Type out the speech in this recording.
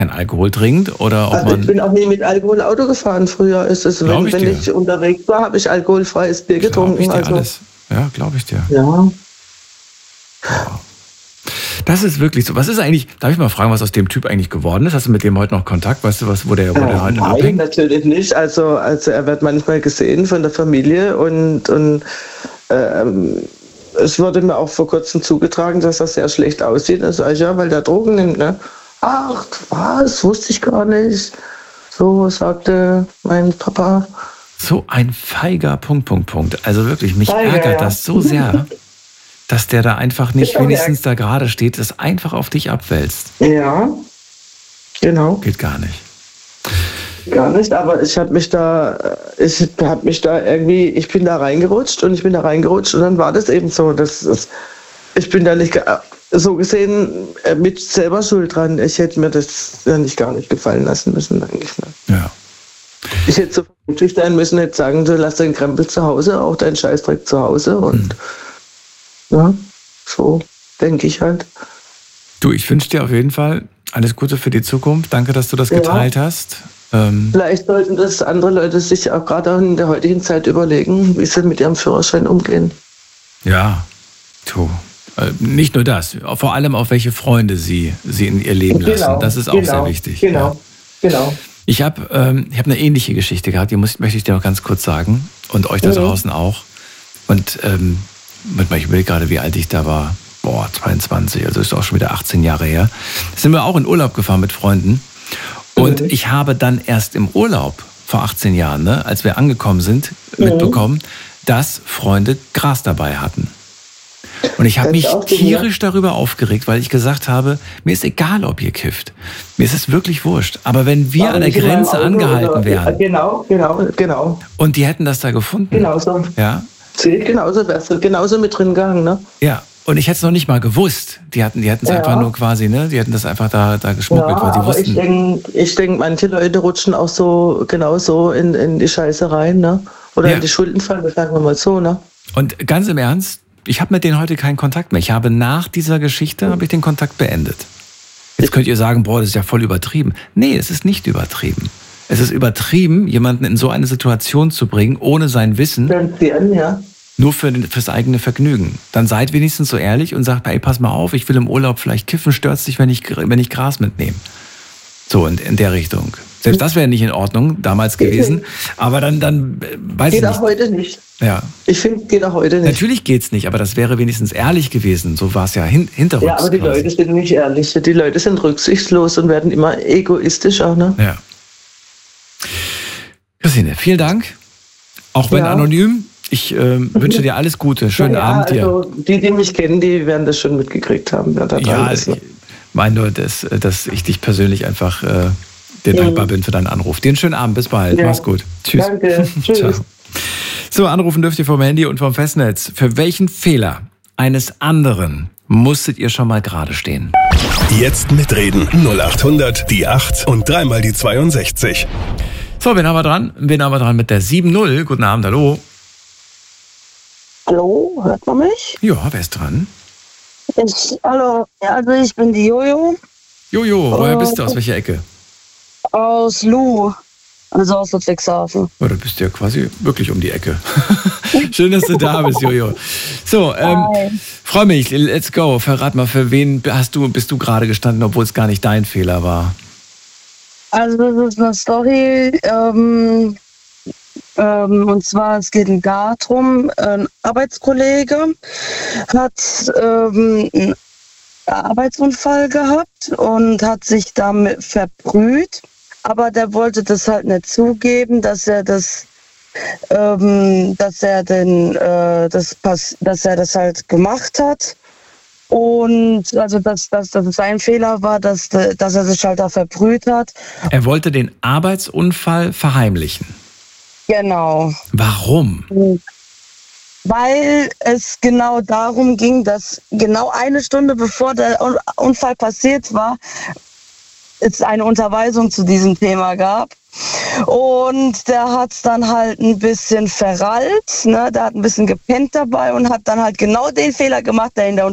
kein Alkohol trinkt oder ob Also ich bin auch nie mit Alkohol Auto gefahren früher. Wenn ich unterwegs war, habe ich alkoholfreies Bier getrunken. Glaube ich dir alles. Ja, glaube ich dir. Ja. Wow. Das ist wirklich so. Was ist eigentlich, darf ich mal fragen, was aus dem Typ eigentlich geworden ist? Hast du mit dem heute noch Kontakt? Weißt du, wo der heute abhängt? Nein, natürlich nicht. Also er wird manchmal gesehen von der Familie und es wurde mir auch vor kurzem zugetragen, dass er sehr schlecht aussieht. Das sage ich, ja, weil der Drogen nimmt, ne? Ach, was? Wusste ich gar nicht. So sagte mein Papa. So ein feiger Punkt. Also wirklich, mich ärgert das so sehr, dass der da einfach nicht wenigstens da gerade steht, das einfach auf dich abwälzt. Ja, genau. Geht gar nicht. Gar nicht, aber ich bin da reingerutscht und dann war das eben so, ich bin da nicht, so gesehen, mit selber schuld dran. Ich hätte mir das ja gar nicht gefallen lassen müssen, eigentlich. Ne? Ja. Ich hätte so vernünftig sein müssen, hätte sagen, du lass deinen Krempel zu Hause, auch deinen Scheißdreck zu Hause und ja, so denke ich halt. Du, ich wünsche dir auf jeden Fall alles Gute für die Zukunft. Danke, dass du das geteilt hast. Vielleicht sollten das andere Leute sich auch gerade in der heutigen Zeit überlegen, wie sie mit ihrem Führerschein umgehen. Ja, du. Nicht nur das, vor allem auch welche Freunde sie in ihr Leben lassen. Das ist auch sehr wichtig. Genau. Ich habe eine ähnliche Geschichte gehabt, die möchte ich dir noch ganz kurz sagen und euch da draußen auch. Und ich überlege gerade, wie alt ich da war. 22, also ist auch schon wieder 18 Jahre her. Da sind wir auch in Urlaub gefahren mit Freunden. Und ich habe dann erst im Urlaub vor 18 Jahren, als wir angekommen sind, mitbekommen, dass Freunde Gras dabei hatten. Und ich habe mich tierisch darüber aufgeregt, weil ich gesagt habe, mir ist egal, ob ihr kifft. Mir ist es wirklich wurscht. Aber wenn wir an der Grenze angehalten wären. Genau. Und die hätten das da gefunden. Genau so. Ja. Genauso wärst du genauso mit drin gegangen, ne? Ja. Und ich hätte es noch nicht mal gewusst. Die hatten es einfach nur quasi, die hätten das einfach da geschmuggelt, weil sie wussten. Ich denke, manche Leute rutschen auch so genauso in die Scheiße rein, ne? Oder in die Schuldenfalle, sagen wir mal so, ne? Und ganz im Ernst, ich habe mit denen heute keinen Kontakt mehr. Ich habe nach dieser Geschichte den Kontakt beendet. Jetzt könnt ihr sagen, das ist ja voll übertrieben. Nee, es ist nicht übertrieben. Es ist übertrieben, jemanden in so eine Situation zu bringen, ohne sein Wissen, nur fürs eigene Vergnügen. Dann seid wenigstens so ehrlich und sagt, pass mal auf, ich will im Urlaub vielleicht kiffen, stört's dich, wenn ich Gras mitnehme. So in der Richtung. Selbst das wäre nicht in Ordnung damals gewesen. Aber dann weiß ich nicht. Geht auch heute nicht. Ja. Ich finde, geht auch heute nicht. Natürlich geht's nicht, aber das wäre wenigstens ehrlich gewesen. So war es ja hinterrücks. Ja, aber die Leute sind nicht ehrlich. Die Leute sind rücksichtslos und werden immer egoistisch auch, ne? Ja. Christine, vielen Dank. Auch wenn anonym. Ich wünsche dir alles Gute. Schönen Abend dir. Also die mich kennen, die werden das schon mitgekriegt haben. Ich meine nur, dass ich dich persönlich einfach dir dankbar bin für deinen Anruf. Dir einen schönen Abend. Bis bald. Ja. Mach's gut. Tschüss. Danke. Tschüss. Ciao. So, anrufen dürft ihr vom Handy und vom Festnetz. Für welchen Fehler eines anderen musstet ihr schon mal gerade stehen? Jetzt mitreden. 0800 die 8 und dreimal die 62. So, wen haben wir dran? Wen haben wir dran mit der 7-0? Guten Abend, hallo. Hallo, hört man mich? Ja, wer ist dran? Hallo, also ich bin die Jojo. Jojo, woher bist du? Aus welcher Ecke? Aus Lu, also aus Ludwigshafen. Oh, du bist ja quasi wirklich um die Ecke. Schön, dass du da bist, Jojo. So, freue mich, let's go. Verrat mal, für wen bist du gerade gestanden, obwohl es gar nicht dein Fehler war? Also das ist eine Story, und zwar, es geht ein Gar drum. Ein Arbeitskollege hat einen Arbeitsunfall gehabt und hat sich damit verbrüht. Aber der wollte das halt nicht zugeben, dass er das halt gemacht hat. Und also dass das sein Fehler war, dass er sich halt da verbrüht hat. Er wollte den Arbeitsunfall verheimlichen. Genau. Warum? Weil es genau darum ging, dass genau eine Stunde bevor der Unfall passiert war, es eine Unterweisung zu diesem Thema gab. Und der hat es dann halt ein bisschen verrallt, ne? Der hat ein bisschen gepennt dabei und hat dann halt genau den Fehler gemacht, der in der